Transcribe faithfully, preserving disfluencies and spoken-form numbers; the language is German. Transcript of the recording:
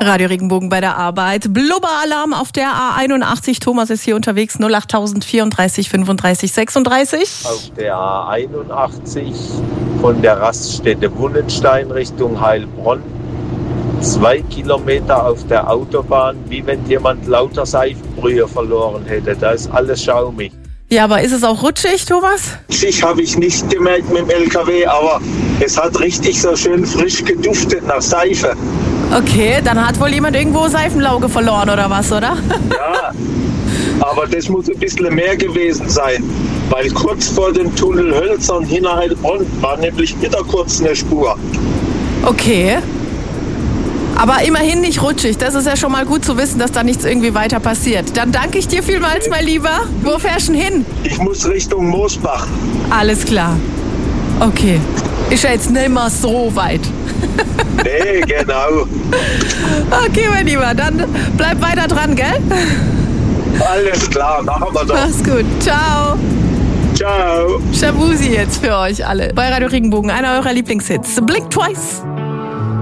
Radio Regenbogen bei der Arbeit. Blubberalarm auf der A einundachtzig. Thomas ist hier unterwegs. null acht vierunddreißig fünfunddreißig sechsunddreißig. Auf der A einundachtzig von der Raststätte Wunnenstein Richtung Heilbronn. Zwei Kilometer auf der Autobahn, wie wenn jemand lauter Seifenbrühe verloren hätte. Da ist alles schaumig. Ja, aber ist es auch rutschig, Thomas? Rutschig habe ich nicht gemerkt mit dem L K W, aber es hat richtig so schön frisch geduftet nach Seife. Okay, dann hat wohl jemand irgendwo Seifenlauge verloren oder was, oder? Ja, aber das muss ein bisschen mehr gewesen sein, weil kurz vor dem Tunnel Hölzern hinter Heilbronn war nämlich wieder kurz eine Spur. Okay. Aber immerhin nicht rutschig. Das ist ja schon mal gut zu wissen, dass da nichts irgendwie weiter passiert. Dann danke ich dir vielmals, mein Lieber. Wo fährst du denn hin? Ich muss Richtung Moosbach. Alles klar. Okay. Ist ja jetzt nicht mehr so weit. Nee, genau. Okay, mein Lieber, dann bleib weiter dran, gell? Alles klar, machen wir doch. Mach's gut. Ciao. Ciao. Shabuzi jetzt für euch alle. Bei Radio Regenbogen, einer eurer Lieblingshits. Blink Twice.